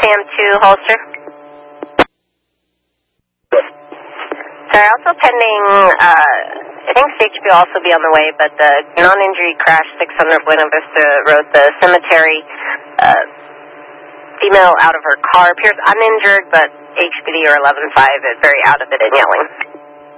Sam 2 holster. Sorry, also pending, I think stage will also be on the way, but the non-injury crash 600 Buena Vista Road, the cemetery, female out of her car appears uninjured, but HPD or 11-5 is very out of it and yelling.